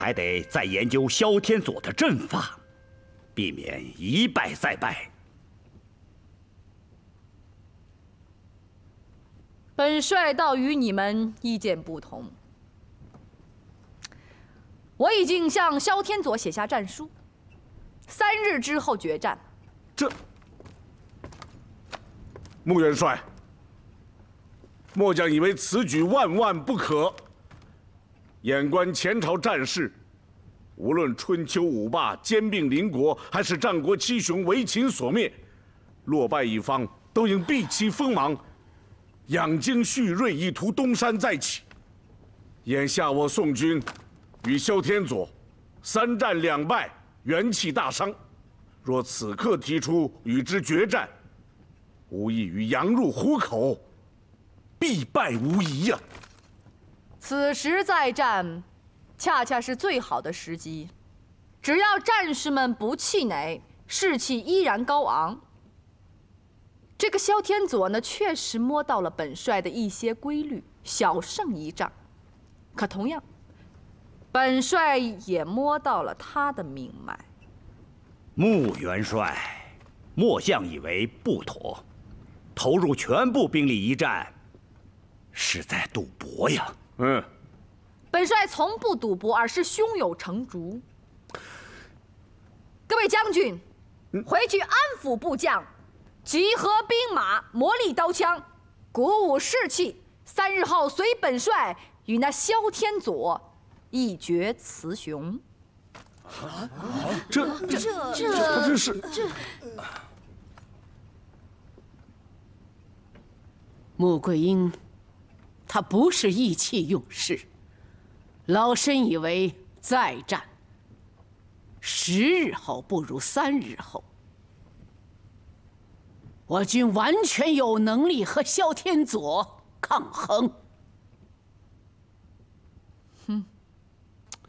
还得再研究萧天佐的阵法，避免一败再败。 本帅倒与你们意见不同。我已经向萧天佐写下战书，3日之后决战。 穆元帅，末将以为此举万万不可。眼观前朝战事，无论春秋五霸兼并邻国，还是战国七雄为秦所灭，落败一方都应避其锋芒，养精蓄锐，以图东山再起。眼下我宋军与萧天佐3战2败，元气大伤。若此刻提出与之决战，无异于羊入虎口，必败无疑呀！ 此时再战，恰恰是最好的时机。只要战士们不气馁，士气依然高昂。这个萧天佐呢，确实摸到了本帅的一些规律，小胜一仗。可同样，本帅也摸到了他的命脉。 穆元帅，末将以为不妥。投入全部兵力一战，是在赌博呀。 本帅从不赌博，而是胸有成竹。各位将军，回去安抚部将，集合兵马，磨砺刀枪，鼓舞士气。3日后，随本帅与那萧天佐一决雌雄。 这是。 穆桂英，他不是意气用事。老身以为再战10日后不如3日后。我军完全有能力和萧天佐抗衡。